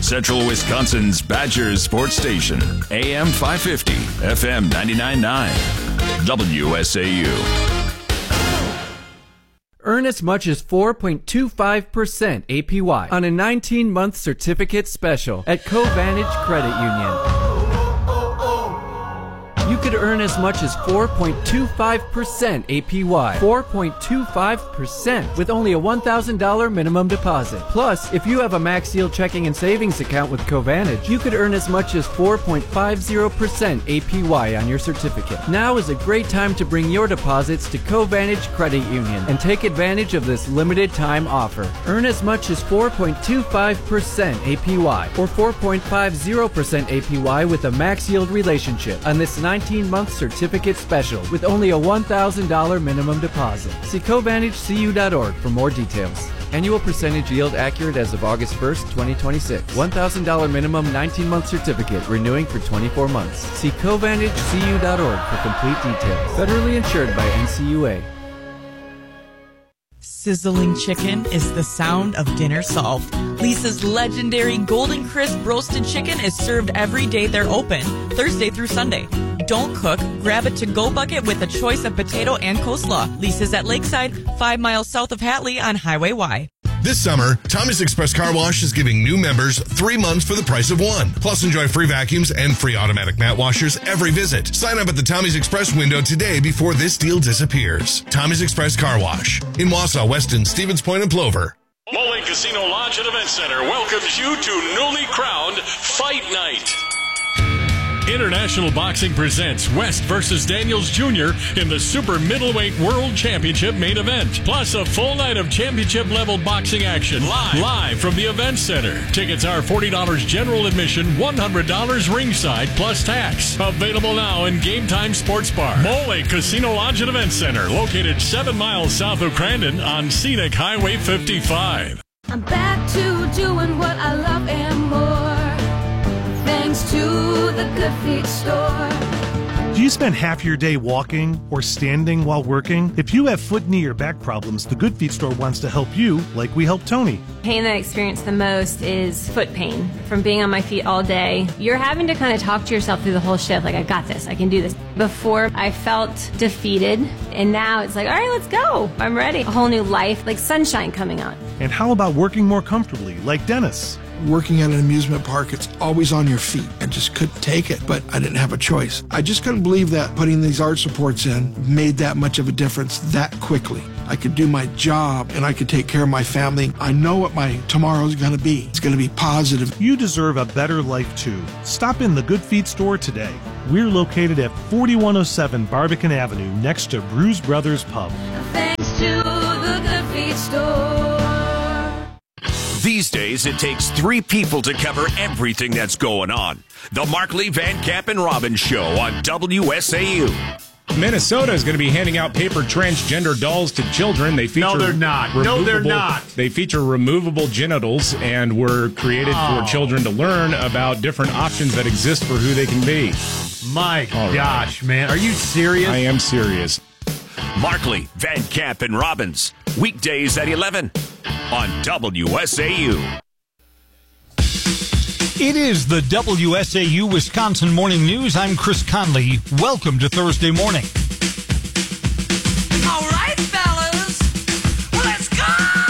Central Wisconsin's Badger Sports Station. AM 550, FM 99.9. WSAU. Earn as much as 4.25% APY on a 19-month certificate special at Covantage Credit Union. You could earn as much as 4.25% APY. 4.25% with only a $1,000 minimum deposit. Plus, if you have a Max Yield checking and savings account with Covantage, you could earn as much as 4.50% APY on your certificate. Now is a great time to bring your deposits to Covantage Credit Union and take advantage of this limited time offer. Earn as much as 4.25% APY or 4.50% APY with a Max Yield relationship on this 19-month certificate special with only a $1,000 minimum deposit. See CovantageCU.org for more details. Annual percentage yield accurate as of August 1st, 2026. $1,000 minimum 19-month certificate renewing for 24 months. See CovantageCU.org for complete details. Federally insured by NCUA. Sizzling chicken is the sound of dinner solved. Lisa's legendary Golden Crisp roasted chicken is served every day they're open, Thursday through Sunday. Don't cook, grab a to-go bucket with a choice of potato and coleslaw. Lisa's at Lakeside, 5 miles south of Hatley on Highway Y. This summer, Tommy's Express Car Wash is giving new members 3 months for the price of one. Plus, enjoy free vacuums and free automatic mat washers every visit. Sign up at the Tommy's Express window today before this deal disappears. Tommy's Express Car Wash in Wausau, Weston, Stevens Point, and Plover. Mole Casino Lodge and Event Center welcomes you to newly crowned Fight Night. International Boxing presents West versus Daniels Jr. in the Super Middleweight World Championship main event. Plus a full night of championship-level boxing action live from the Event Center. Tickets are $40 general admission, $100 ringside plus tax. Available now in Game Time Sports Bar. Mole Casino Lodge and Event Center, located 7 miles south of Crandon on Scenic Highway 55. I'm back to doing what I love and more. Thanks to the Good Feet store. Do you spend half your day walking or standing while working? If you have foot, knee, or back problems, the Good Feet store wants to help you like we help Tony. Pain that I experience the most is foot pain from being on my feet all day. You're having to kind of talk to yourself through the whole shift, like, I got this, I can do this. Before, I felt defeated, and now it's like, all right, let's go. I'm ready. A whole new life, like sunshine coming on. And how about working more comfortably, like Dennis? Working at an amusement park, it's always on your feet. I just couldn't take it, but I didn't have a choice. I just couldn't believe that putting these arch supports in made that much of a difference that quickly. I could do my job and I could take care of my family. I know what my tomorrow is going to be. It's going to be positive. You deserve a better life too. Stop in the Good Feet store today. We're located at 4107 Barbican Avenue next to Bruise Brothers Pub. Thanks to the Good Feet store. These days, it takes 3 people to cover everything that's going on. The Markley, Van Camp, and Robbins Show on WSAU. Minnesota is going to be handing out paper transgender dolls to children. They feature No, they're not. No, they're not. They feature removable genitals and were created for children to learn about different options that exist for who they can be. My gosh, man. Are you serious? I am serious. Markley, Van Camp, and Robbins. Weekdays at 11 on WSAU. It is the WSAU Wisconsin Morning News. I'm Chris Conley. Welcome to Thursday morning. All right, fellas, let's go!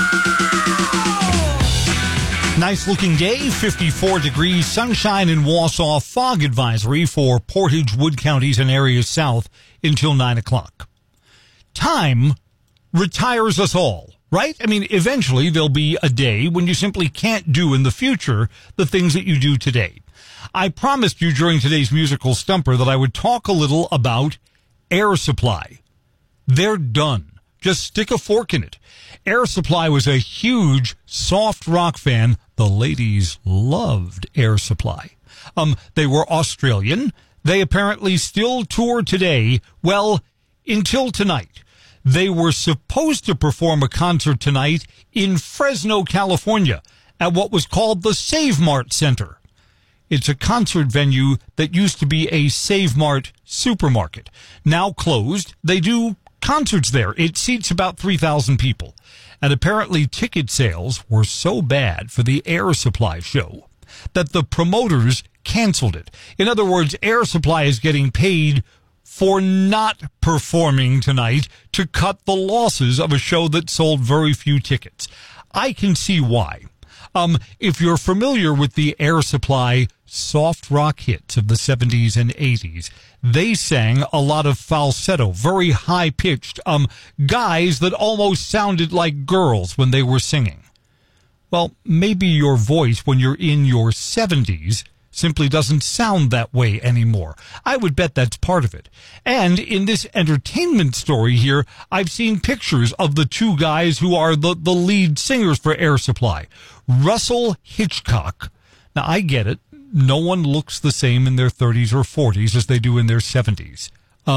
Nice looking day, 54 degrees, sunshine in Wausau, fog advisory for Portage, Wood counties and areas south until 9 o'clock. Time retires us all. Right? I mean, eventually there'll be a day when you simply can't do in the future the things that you do today. I promised you during today's musical stumper that I would talk a little about Air Supply. They're done. Just stick a fork in it. Air Supply was a huge soft rock fan. The ladies loved Air Supply. They were Australian. They apparently still tour today. Well, until tonight. They were supposed to perform a concert tonight in Fresno, California, at what was called the Save Mart Center. It's a concert venue that used to be a Save Mart supermarket. Now closed, they do concerts there. It seats about 3,000 people. And apparently ticket sales were so bad for the Air Supply show that the promoters canceled it. In other words, Air Supply is getting paid for not performing tonight to cut the losses of a show that sold very few tickets. I can see why. If you're familiar with the Air Supply soft rock hits of the 70s and 80s, they sang a lot of falsetto, very high-pitched, guys that almost sounded like girls when they were singing. Well, maybe your voice when you're in your 70s simply doesn't sound that way anymore. I would bet that's part of it. And in this entertainment story here, I've seen pictures of the two guys who are the lead singers for Air Supply. Russell Hitchcock. Now, I get it. No one looks the same in their 30s or 40s as they do in their 70s.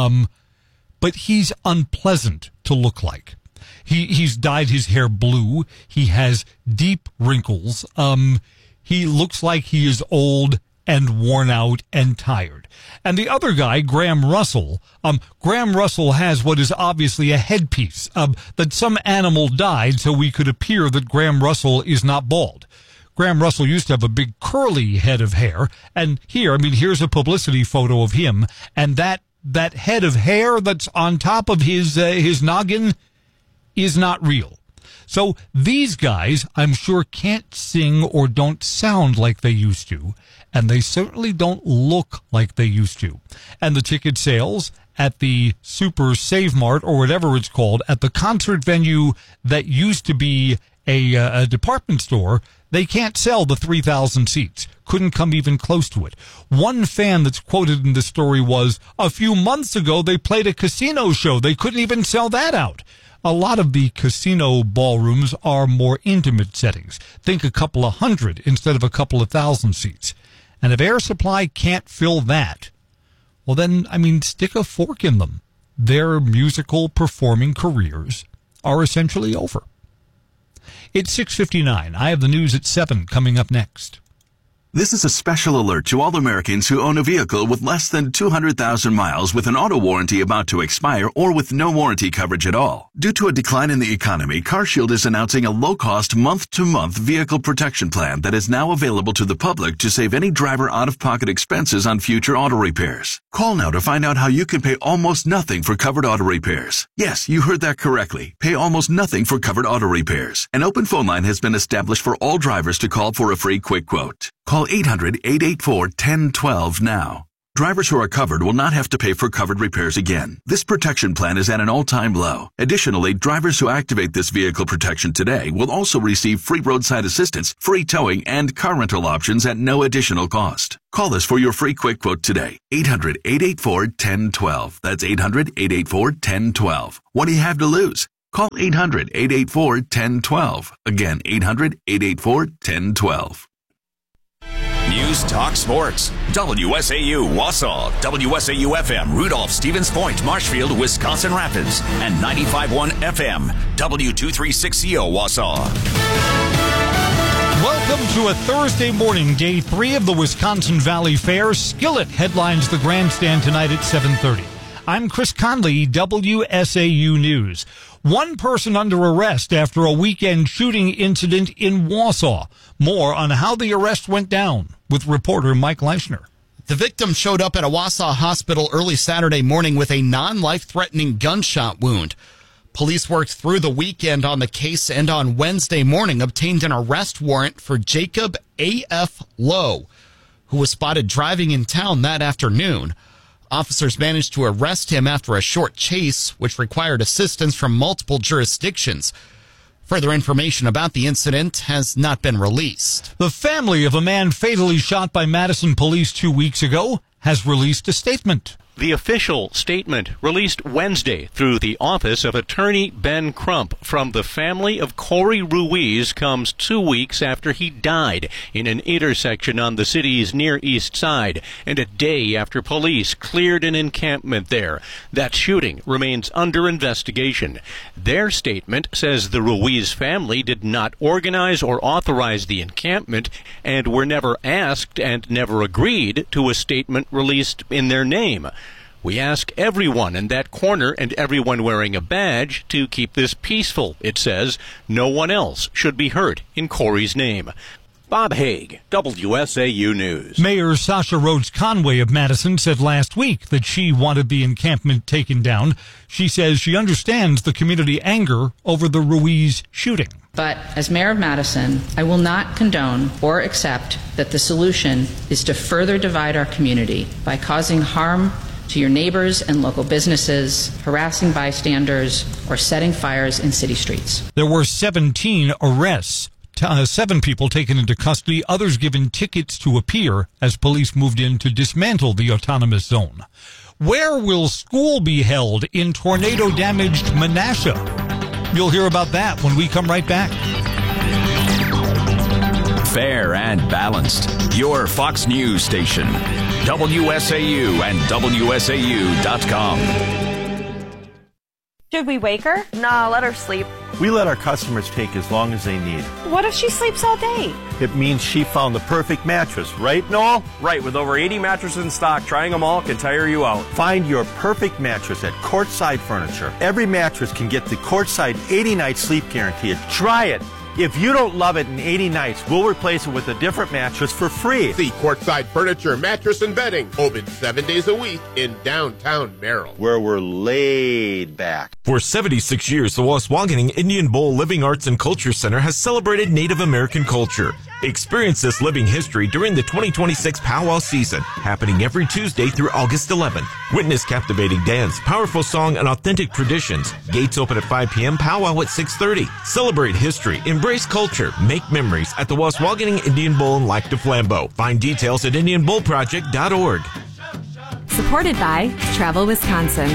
But he's unpleasant to look like. He's dyed his hair blue. He has deep wrinkles. He looks like he is old and worn out and tired. And the other guy, Graham Russell, Graham Russell has what is obviously a headpiece, that some animal died so we could appear that Graham Russell is not bald. Graham Russell used to have a big curly head of hair, and here's a publicity photo of him, and that head of hair that's on top of his noggin is not real. So these guys, I'm sure, can't sing or don't sound like they used to, and they certainly don't look like they used to. And the ticket sales at the Super Save Mart, or whatever it's called, at the concert venue that used to be a department store, they can't sell the 3,000 seats. Couldn't come even close to it. One fan that's quoted in the story was, a few months ago they played a casino show. They couldn't even sell that out. A lot of the casino ballrooms are more intimate settings. Think a couple of hundred instead of a couple of thousand seats. And if Air Supply can't fill that, well then, stick a fork in them. Their musical performing careers are essentially over. It's 6:59. I have the news at 7 coming up next. This is a special alert to all Americans who own a vehicle with less than 200,000 miles with an auto warranty about to expire or with no warranty coverage at all. Due to a decline in the economy, CarShield is announcing a low-cost month-to-month vehicle protection plan that is now available to the public to save any driver out-of-pocket expenses on future auto repairs. Call now to find out how you can pay almost nothing for covered auto repairs. Yes, you heard that correctly. Pay almost nothing for covered auto repairs. An open phone line has been established for all drivers to call for a free quick quote. Call 800-884-1012 now. Drivers who are covered will not have to pay for covered repairs again. This protection plan is at an all-time low. Additionally, drivers who activate this vehicle protection today will also receive free roadside assistance, free towing, and car rental options at no additional cost. Call us for your free quick quote today. 800-884-1012. That's 800-884-1012. What do you have to lose? Call 800-884-1012. Again, 800-884-1012. News Talk Sports. WSAU Wausau, WSAU FM Rudolph, Stevens Point, Marshfield, Wisconsin Rapids, and 95.1 FM W236CO Wausau. Welcome to a Thursday morning, day 3 of the Wisconsin Valley Fair. Skillet headlines the grandstand tonight at 7:30. I'm Chris Conley, WSAU News. One person under arrest after a weekend shooting incident in Wausau. More on how the arrest went down with reporter Mike Leishner. The victim showed up at a Wausau hospital early Saturday morning with a non-life-threatening gunshot wound. Police worked through the weekend on the case and on Wednesday morning obtained an arrest warrant for Jacob A.F. Lowe, who was spotted driving in town that afternoon. Officers managed to arrest him after a short chase, which required assistance from multiple jurisdictions. Further information about the incident has not been released. The family of a man fatally shot by Madison police 2 weeks ago has released a statement. The official statement released Wednesday through the office of attorney Ben Crump from the family of Corey Ruiz comes 2 weeks after he died in an intersection on the city's Near East Side and a day after police cleared an encampment there. That shooting remains under investigation. Their statement says the Ruiz family did not organize or authorize the encampment and were never asked and never agreed to a statement released in their name. We ask everyone in that corner and everyone wearing a badge to keep this peaceful, it says. No one else should be hurt in Corey's name. Bob Haig, WSAU News. Mayor Sasha Rhodes Conway of Madison said last week that she wanted the encampment taken down. She says she understands the community anger over the Ruiz shooting. But as mayor of Madison, I will not condone or accept that the solution is to further divide our community by causing harm to your neighbors and local businesses, harassing bystanders, or setting fires in city streets. There were 17 arrests. 7 people taken into custody, others given tickets to appear as police moved in to dismantle the autonomous zone. Where will school be held in tornado-damaged Menasha? You'll hear about that when we come right back. Fair and balanced. Your Fox News station. WSAU and WSAU.com. Should we wake her? Nah, let her sleep. We let our customers take as long as they need. What if she sleeps all day? It means she found the perfect mattress, right, Noel? Right, with over 80 mattresses in stock, trying them all can tire you out. Find your perfect mattress at Courtside Furniture. Every mattress can get the Courtside 80-night sleep guarantee. Try it. If you don't love it in 80 nights, we'll replace it with a different mattress for free. See Courtside Furniture, Mattress and Bedding, open 7 days a week in downtown Merrill. Where we're laid back. For 76 years, the Waswaganing Indian Bowl Living Arts and Culture Center has celebrated Native American culture. Experience this living history during the 2026 Powwow season, happening every Tuesday through August 11th. Witness captivating dance, powerful song, and authentic traditions. Gates open at 5 p.m., powwow at 6:30. Celebrate history, embrace culture, make memories at the Waswaganing Indian Bowl in Lac du Flambeau. Find details at IndianBowlProject.org. Supported by Travel Wisconsin.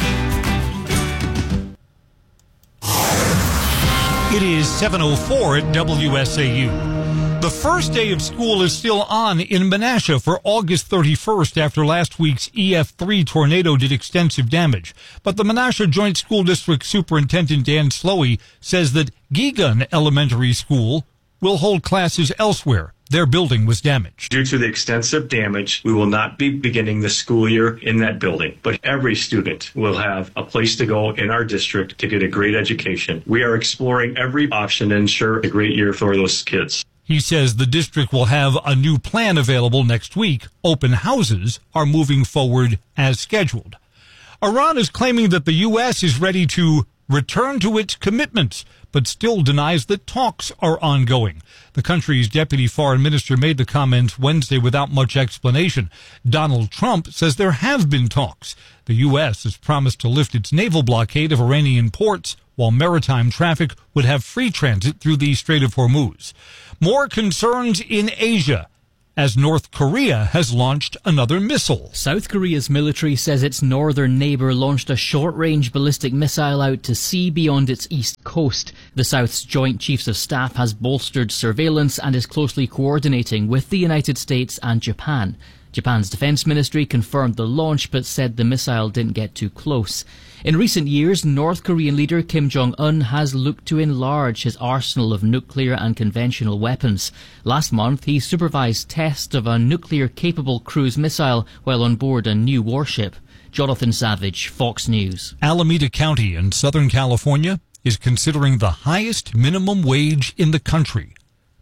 It is 7:04 at WSAU. The first day of school is still on in Menasha for August 31st after last week's EF3 tornado did extensive damage. But the Menasha Joint School District Superintendent Dan Slowey says that Geegun Elementary School will hold classes elsewhere. Their building was damaged. Due to the extensive damage, we will not be beginning the school year in that building, but every student will have a place to go in our district to get a great education. We are exploring every option to ensure a great year for those kids. He says the district will have a new plan available next week. Open houses are moving forward as scheduled. Iran is claiming that the U.S. is ready to return to its commitments, but still denies that talks are ongoing. The country's deputy foreign minister made the comments Wednesday without much explanation. Donald Trump says there have been talks. The U.S. has promised to lift its naval blockade of Iranian ports, while maritime traffic would have free transit through the Strait of Hormuz. More concerns in Asia, as North Korea has launched another missile. South Korea's military says its northern neighbour launched a short-range ballistic missile out to sea beyond its east coast. The South's Joint Chiefs of Staff has bolstered surveillance and is closely coordinating with the United States and Japan. Japan's defense ministry confirmed the launch but said the missile didn't get too close. In recent years, North Korean leader Kim Jong-un has looked to enlarge his arsenal of nuclear and conventional weapons. Last month, he supervised tests of a nuclear-capable cruise missile while on board a new warship. Jonathan Savage, Fox News. Alameda County in Southern California is considering the highest minimum wage in the country,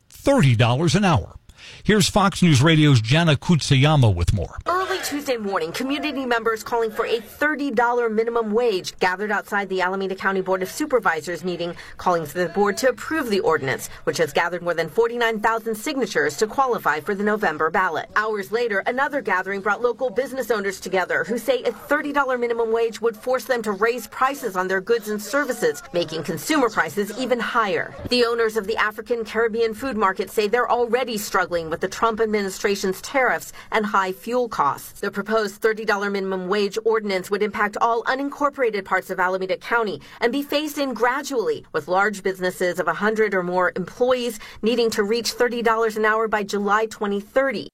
$30 an hour. Here's Fox News Radio's Jana Kutsuyama with more. Early Tuesday morning, community members calling for a $30 minimum wage gathered outside the Alameda County Board of Supervisors meeting, calling for the board to approve the ordinance, which has gathered more than 49,000 signatures to qualify for the November ballot. Hours later, another gathering brought local business owners together who say a $30 minimum wage would force them to raise prices on their goods and services, making consumer prices even higher. The owners of the African Caribbean food market say they're already struggling with the Trump administration's tariffs and high fuel costs. The proposed $30 minimum wage ordinance would impact all unincorporated parts of Alameda County and be phased in gradually, with large businesses of 100 or more employees needing to reach $30 an hour by July 2030.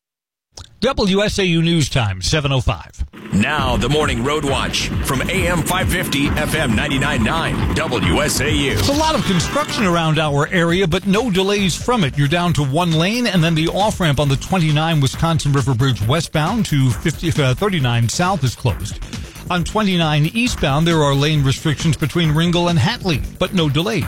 WSAU News Time, 7:05. Now the Morning Road Watch from AM 550, FM 99.9, WSAU. There's a lot of construction around our area, but no delays from it. You're down to one lane, and then the off-ramp on the 29 Wisconsin River Bridge westbound to 39 south is closed. On 29 eastbound, there are lane restrictions between Ringgold and Hatley, but no delays.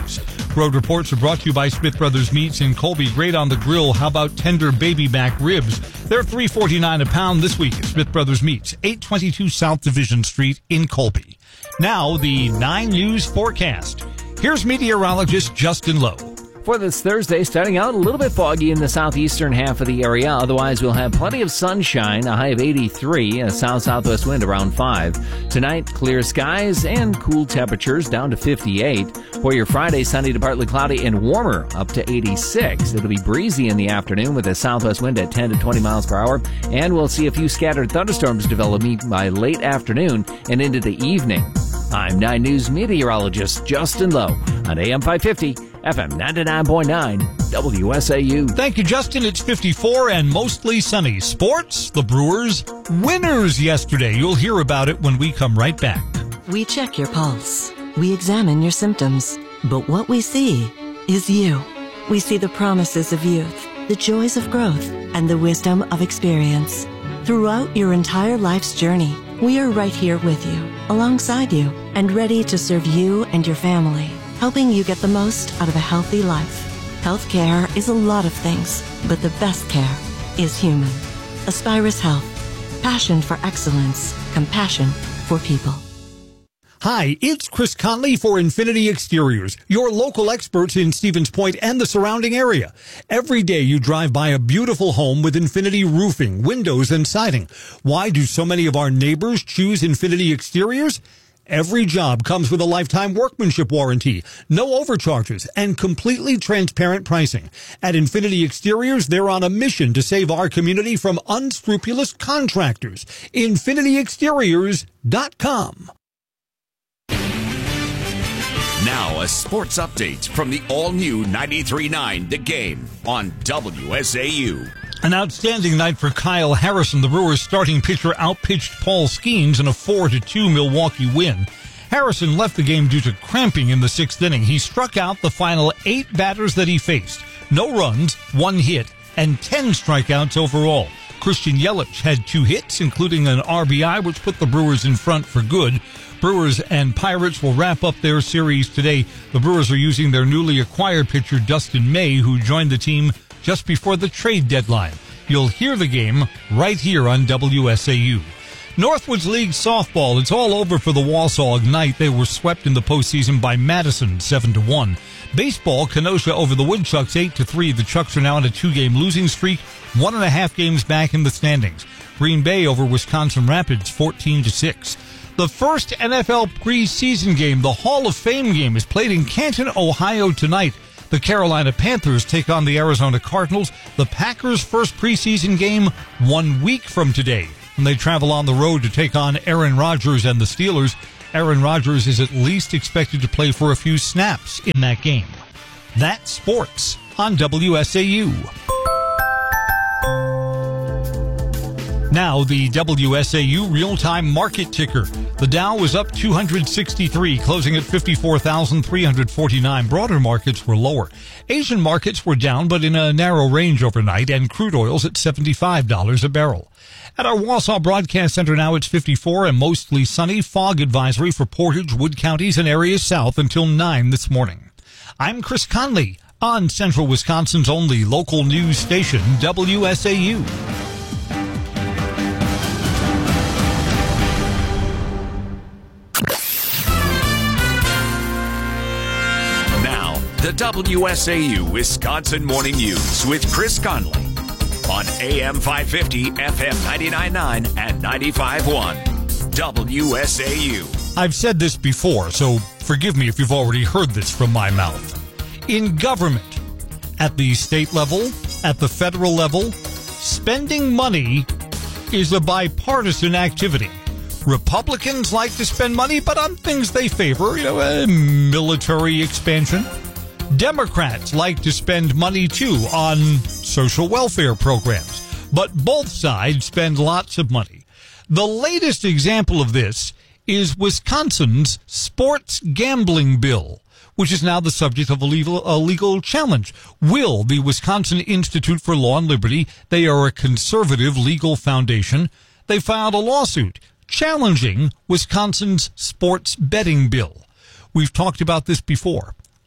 Road reports are brought to you by Smith Brothers Meats in Colby. Great on the grill. How about tender baby back ribs? They're $3.49 a pound this week at Smith Brothers Meats, 822 South Division Street in Colby. Now, the 9 News forecast. Here's meteorologist Justin Lowe. For this Thursday, starting out a little bit foggy in the southeastern half of the area. Otherwise, we'll have plenty of sunshine, a high of 83, a south-southwest wind around 5. Tonight, clear skies and cool temperatures down to 58. For your Friday, sunny to partly cloudy and warmer, up to 86. It'll be breezy in the afternoon with a southwest wind at 10 to 20 miles per hour. And we'll see a few scattered thunderstorms developing by late afternoon and into the evening. I'm 9 News meteorologist Justin Lowe on AM 550. FM 99.9 WSAU. Thank you, Justin. It's 54 and mostly sunny. Sports, the Brewers, winners yesterday. You'll hear about it when we come right back. We check your pulse. We examine your symptoms. But what we see is you. We see the promises of youth, the joys of growth, and the wisdom of experience. Throughout your entire life's journey, we are right here with you, alongside you, and ready to serve you and your family, helping you get the most out of a healthy life. Healthcare is a lot of things, but the best care is human. Aspirus Health. Passion for excellence. Compassion for people. Hi, it's Chris Conley for Infinity Exteriors, your local experts in Stevens Point and the surrounding area. Every day you drive by a beautiful home with Infinity roofing, windows, and siding. Why do so many of our neighbors choose Infinity Exteriors? Every job comes with a lifetime workmanship warranty, no overcharges, and completely transparent pricing. At Infinity Exteriors, they're on a mission to save our community from unscrupulous contractors. InfinityExteriors.com. Now, a sports update from the all-new 93.9 The Game on WSAU. An outstanding night for Kyle Harrison. The Brewers' starting pitcher outpitched Paul Skeens in a 4-2 Milwaukee win. Harrison left the game due to cramping in the 6th inning. He struck out the final 8 batters that he faced. No runs, 1 hit, and 10 strikeouts overall. Christian Yelich had 2 hits, including an RBI, which put the Brewers in front for good. Brewers and Pirates will wrap up their series today. The Brewers are using their newly acquired pitcher, Dustin May, who joined the team just before the trade deadline. You'll hear the game right here on WSAU. Northwoods League softball, it's all over for the Wausau Ignite. They were swept in the postseason by Madison 7-1. Baseball, Kenosha over the Woodchucks 8-3. The Chucks are now on a 2-game losing streak, 1.5 games back in the standings. Green Bay over Wisconsin Rapids 14-6. The first NFL preseason game, the Hall of Fame game, is played in Canton, Ohio tonight. The Carolina Panthers take on the Arizona Cardinals. The Packers' first preseason game 1 week from today, when they travel on the road to take on Aaron Rodgers and the Steelers. Aaron Rodgers is at least expected to play for a few snaps in that game. That's sports on WSAU. Now, the WSAU real-time market ticker. The Dow was up 263, closing at 54,349. Broader markets were lower. Asian markets were down, but in a narrow range overnight, and crude oil's at $75 a barrel. At our Wausau Broadcast Center now, it's 54 and mostly sunny. Fog advisory for Portage, Wood counties, and areas south until 9 this morning. I'm Chris Conley on Central Wisconsin's only local news station, WSAU. The WSAU Wisconsin Morning News with Chris Conley on AM 550, FM 99.9 and 95.1 WSAU. I've said this before, so forgive me if you've already heard this from my mouth. In government, at the state level, at the federal level, spending money is a bipartisan activity. Republicans like to spend money, but on things they favor, military expansion. Democrats like to spend money, too, on social welfare programs. But both sides spend lots of money. The latest example of this is Wisconsin's sports gambling bill, which is now the subject of a legal challenge. Will, the Wisconsin Institute for Law and Liberty, they are a conservative legal foundation. They filed a lawsuit challenging Wisconsin's sports betting bill. We've talked about this before.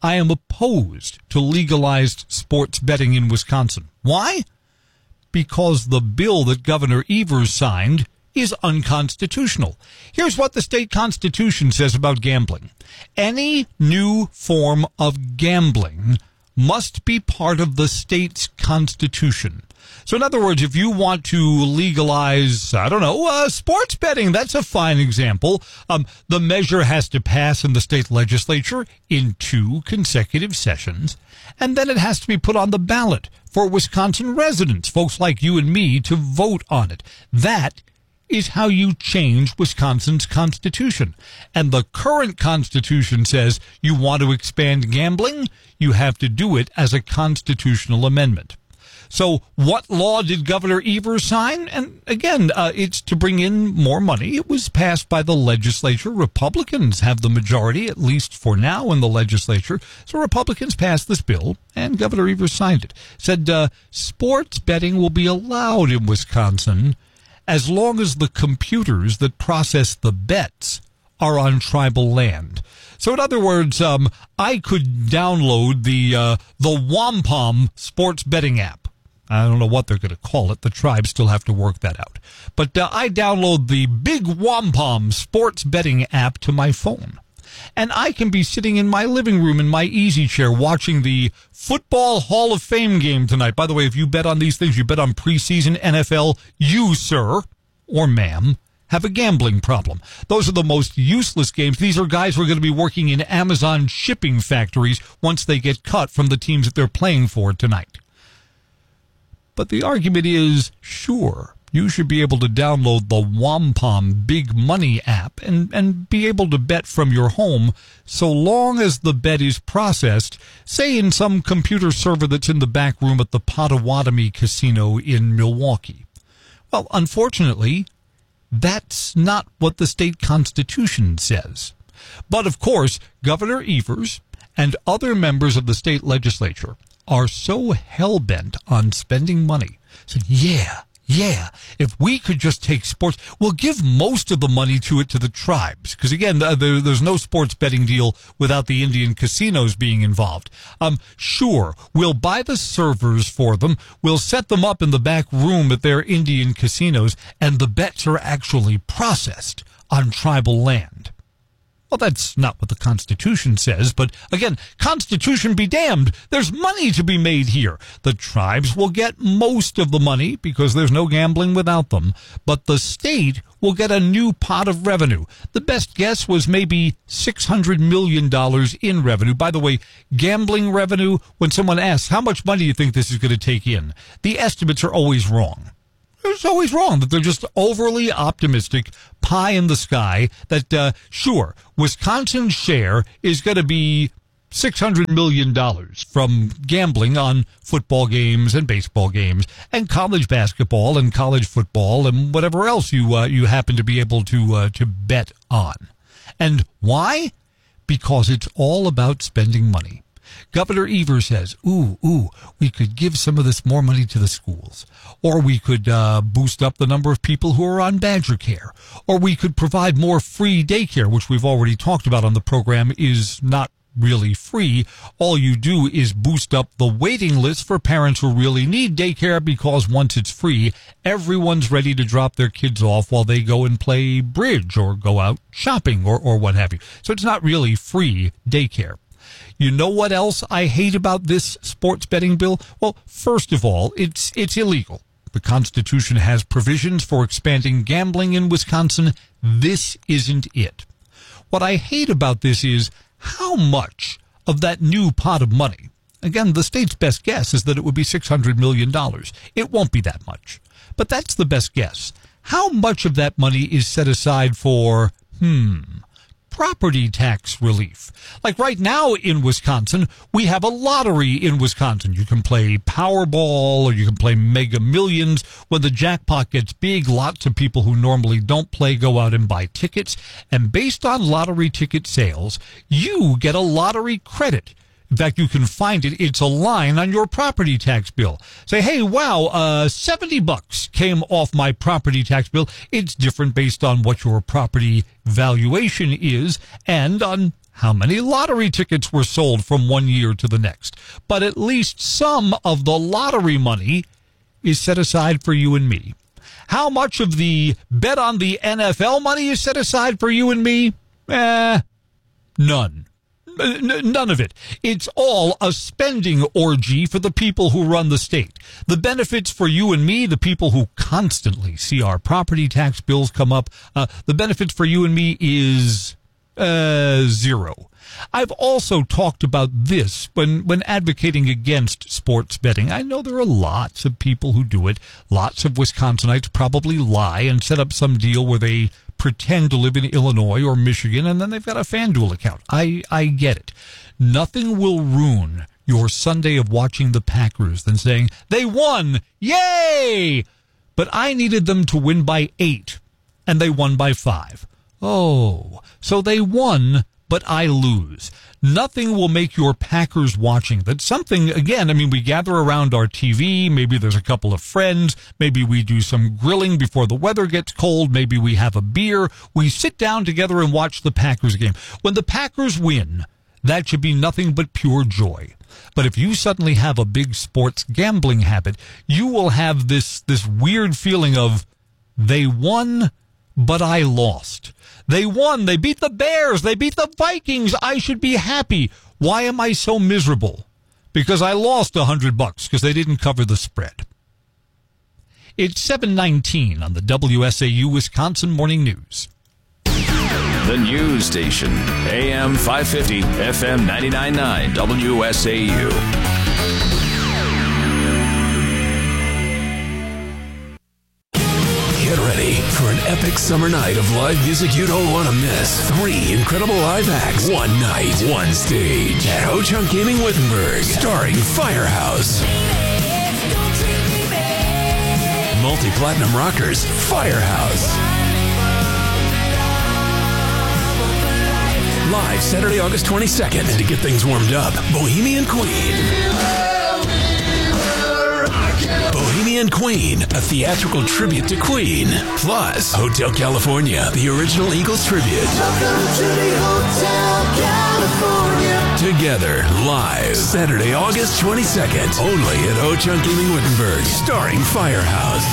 I am opposed to legalized sports betting in Wisconsin. Why? Because the bill that Governor Evers signed is unconstitutional. Here's what the state constitution says about gambling. Any new form of gambling must be part of the state's constitution. So in other words, if you want to legalize, sports betting, that's a fine example. The measure has to pass in the state legislature in 2 consecutive sessions, and then it has to be put on the ballot for Wisconsin residents, folks like you and me, to vote on it. That is how you change Wisconsin's constitution. And the current constitution says you want to expand gambling, you have to do it as a constitutional amendment. So what law did Governor Evers sign? And again, it's to bring in more money. It was passed by the legislature. Republicans have the majority, at least for now, in the legislature. So Republicans passed this bill, and Governor Evers signed it. Said sports betting will be allowed in Wisconsin as long as the computers that process the bets are on tribal land. So in other words, I could download the Wampum sports betting app. I don't know what they're going to call it. The tribes still have to work that out. But I download the Big Wampum sports betting app to my phone. And I can be sitting in my living room in my easy chair watching the Football Hall of Fame game tonight. By the way, if you bet on these things, you bet on preseason NFL, you, sir, or ma'am, have a gambling problem. Those are the most useless games. These are guys who are going to be working in Amazon shipping factories once they get cut from the teams that they're playing for tonight. But the argument is, sure, you should be able to download the Wampum Big Money app and be able to bet from your home so long as the bet is processed, say in some computer server that's in the back room at the Potawatomi Casino in Milwaukee. Well, unfortunately, that's not what the state constitution says. But, of course, Governor Evers and other members of the state legislature are so hell-bent on spending money. So, yeah, if we could just take sports, we'll give most of the money to the tribes. Because, again, there's no sports betting deal without the Indian casinos being involved. Sure, we'll buy the servers for them. We'll set them up in the back room at their Indian casinos, and the bets are actually processed on tribal land. Well, that's not what the Constitution says, but again, Constitution be damned. There's money to be made here. The tribes will get most of the money because there's no gambling without them, but the state will get a new pot of revenue. The best guess was maybe $600 million in revenue. By the way, gambling revenue, when someone asks, how much money do you think this is going to take in? The estimates are always wrong. It's always wrong that they're just overly optimistic, pie in the sky, that, sure, Wisconsin's share is going to be $600 million from gambling on football games and baseball games and college basketball and college football and whatever else you happen to be able to bet on. And why? Because it's all about spending money. Governor Evers says, we could give some of this more money to the schools, or we could boost up the number of people who are on Badger Care, or we could provide more free daycare, which we've already talked about on the program is not really free. All you do is boost up the waiting list for parents who really need daycare, because once it's free, everyone's ready to drop their kids off while they go and play bridge or go out shopping or what have you. So it's not really free daycare. You know what else I hate about this sports betting bill? Well, first of all, it's illegal. The Constitution has provisions for expanding gambling in Wisconsin. This isn't it. What I hate about this is how much of that new pot of money. Again, the state's best guess is that it would be $600 million. It won't be that much. But that's the best guess. How much of that money is set aside for, property tax relief? Like right now in Wisconsin, we have a lottery in Wisconsin. You can play Powerball or you can play Mega Millions. When the jackpot gets big, lots of people who normally don't play go out and buy tickets. And based on lottery ticket sales, you get a lottery credit. In fact, you can find it. It's a line on your property tax bill. Say, hey, wow, $70 came off my property tax bill. It's different based on what your property valuation is and on how many lottery tickets were sold from one year to the next. But at least some of the lottery money is set aside for you and me. How much of the bet on the NFL money is set aside for you and me? None. None of it. It's all a spending orgy for the people who run the state. The benefits for you and me, the people who constantly see our property tax bills come up, the benefits for you and me is zero. I've also talked about this when advocating against sports betting. I know there are lots of people who do it. Lots of Wisconsinites probably lie and set up some deal where they pretend to live in Illinois or Michigan, and then they've got a FanDuel account. I get it. Nothing will ruin your Sunday of watching the Packers than saying, they won! Yay! But I needed them to win by 8, and they won by 5. Oh, so they won, but I lose. Nothing will make your Packers watching. That's something, again, I mean, we gather around our TV. Maybe there's a couple of friends. Maybe we do some grilling before the weather gets cold. Maybe we have a beer. We sit down together and watch the Packers game. When the Packers win, that should be nothing but pure joy. But if you suddenly have a big sports gambling habit, you will have this weird feeling of, they won, but I lost. They won. They beat the Bears. They beat the Vikings. I should be happy. Why am I so miserable? Because I lost $100 because they didn't cover the spread. It's 7:19 on the WSAU Wisconsin Morning News. The news station, AM 550, FM 99.9, WSAU. Get ready for an epic summer night of live music you don't want to miss. 3 incredible live acts, one night, one stage at Ho-Chunk Gaming Wittenberg, starring Firehouse. Multi-platinum rockers, Firehouse. Live Saturday, August 22nd. And to get things warmed up, Bohemian Queen. Bohemian Queen, a theatrical tribute to Queen. Plus, Hotel California, the original Eagles tribute. Welcome to the Hotel California. Together, live, Saturday, August 22nd. Only at Ho-Chunk Gaming Wittenberg, starring Firehouse.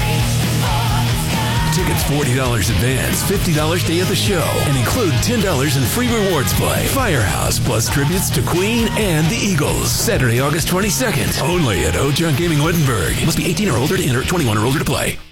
Tickets $40 advance, $50 day of the show, and include $10 in free rewards play. Firehouse plus tributes to Queen and the Eagles. Saturday, August 22nd. Only at Ho-Chunk Gaming Wittenberg. Must be 18 or older to enter, 21 or older to play.